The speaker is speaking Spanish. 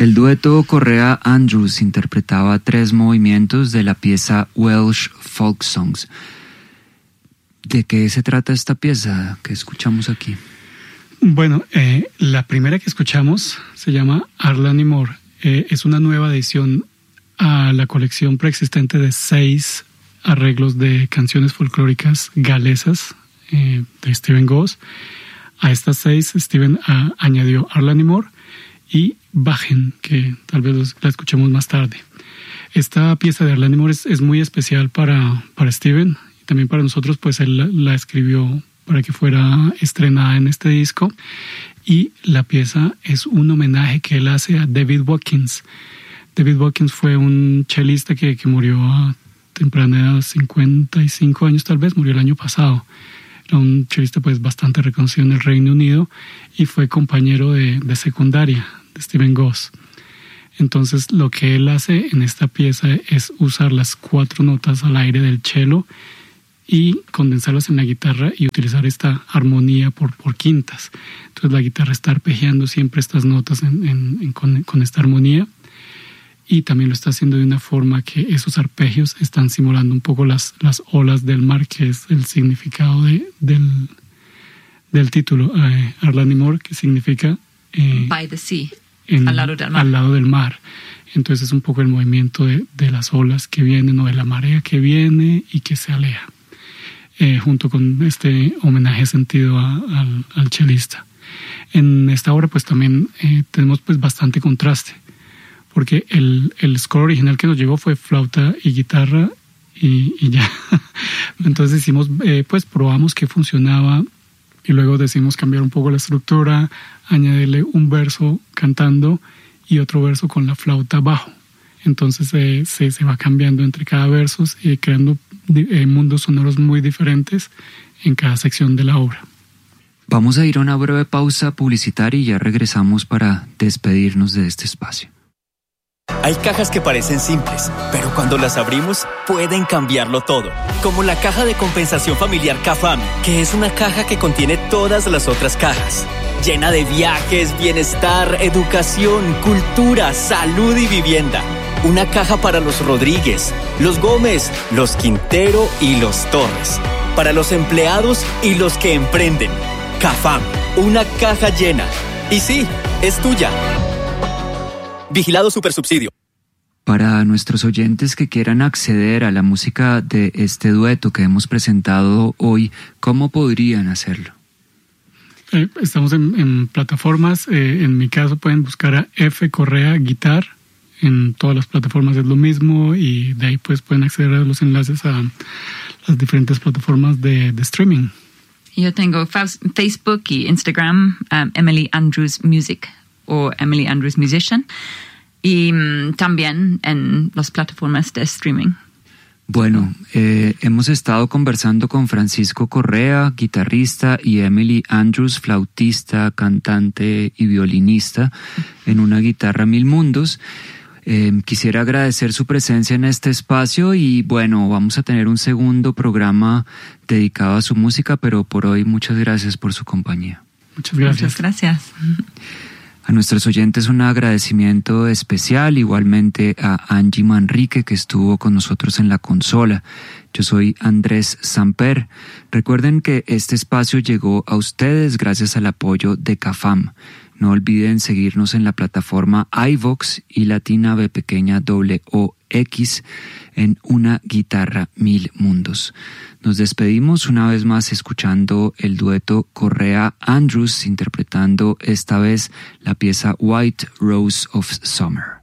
El dueto Correa-Andrews interpretaba 3 movimientos de la pieza Welsh Folk Songs. ¿De qué se trata esta pieza que escuchamos aquí? Bueno, la primera que escuchamos se llama Arlan y More. Es una nueva adición a la colección preexistente de 6 arreglos de canciones folclóricas galesas de Stephen Goss. A estas 6 Stephen añadió Arlan y More y Bajen, que tal vez la escuchemos más tarde. Esta pieza de Arlan y More es muy especial para Stephen y también para nosotros, pues él la escribió para que fuera estrenada en este disco, y la pieza es un homenaje que él hace a David Watkins. David Watkins fue un chelista que murió a temprana edad, 55 años tal vez, murió el año pasado. Era un chelista pues bastante reconocido en el Reino Unido y fue compañero de secundaria de Stephen Goss. Entonces lo que él hace en esta pieza es usar las 4 notas al aire del cello y condensarlas en la guitarra y utilizar esta armonía por quintas. Entonces la guitarra está arpegiando siempre estas notas con esta armonía, y también lo está haciendo de una forma que esos arpegios están simulando un poco las olas del mar, que es el significado del título, Arlan y More, que significa by the sea, al lado del mar. Al lado del mar. Entonces es un poco el movimiento de las olas que vienen, o de la marea que viene y que se aleja, junto con este homenaje sentido al chelista. En esta obra pues también tenemos pues bastante contraste, porque el score original que nos llegó fue flauta y guitarra y ya. Entonces probamos que funcionaba, y luego decidimos cambiar un poco la estructura, añadirle un verso cantando y otro verso con la flauta bajo. Entonces se va cambiando entre cada verso, creando mundos sonoros muy diferentes en cada sección de la obra. Vamos a ir a una breve pausa publicitaria y ya regresamos para despedirnos de este espacio. Hay cajas que parecen simples, pero cuando las abrimos pueden cambiarlo todo. Como la caja de compensación familiar CAFAM, que es una caja que contiene todas las otras cajas. Llena de viajes, bienestar, educación, cultura, salud y vivienda. Una caja para los Rodríguez, los Gómez, los Quintero y los Torres. Para los empleados y los que emprenden. CAFAM, una caja llena. Y sí, es tuya. Vigilado Supersubsidio. Para nuestros oyentes que quieran acceder a la música de este dueto que hemos presentado hoy, ¿cómo podrían hacerlo? Estamos en plataformas. En mi caso pueden buscar a F. Correa Guitar. En todas las plataformas es lo mismo, y de ahí pues pueden acceder a los enlaces a las diferentes plataformas de streaming. Yo tengo Facebook y Instagram, Emily Andrews Music o Emily Andrews Musician, y también en las plataformas de streaming. Bueno, hemos estado conversando con Francisco Correa, guitarrista, y Emily Andrews, flautista, cantante y violinista, en una guitarra Mil Mundos. Quisiera agradecer su presencia en este espacio, y bueno, vamos a tener un segundo programa dedicado a su música, pero por hoy muchas gracias por su compañía. Muchas gracias. Muchas gracias. A nuestros oyentes un agradecimiento especial, igualmente a Angie Manrique, que estuvo con nosotros en la consola. Yo soy Andrés Samper. Recuerden que este espacio llegó a ustedes gracias al apoyo de CAFAM. No olviden seguirnos en la plataforma iVoox y latina B pequeña WOX en Una Guitarra Mil Mundos. Nos despedimos una vez más escuchando el dueto Correa-Andrews interpretando esta vez la pieza White Rose of Summer.